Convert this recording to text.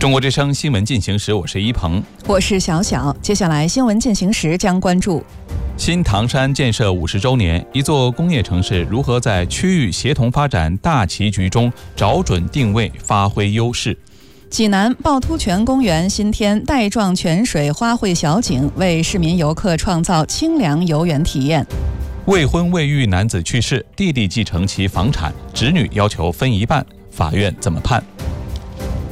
中国之声新闻进行时，我是一鹏， 我是小小。接下来新闻进行时将关注新唐山建设50周年，一座工业城市如何在区域协同发展大棋局中找准定位，发挥优势。 济南趵突泉公园新添带状泉水花卉小景，为市民游客创造清凉游园体验。 未婚未育男子去世，弟弟继承其房产，侄女要求分一半，法院怎么判？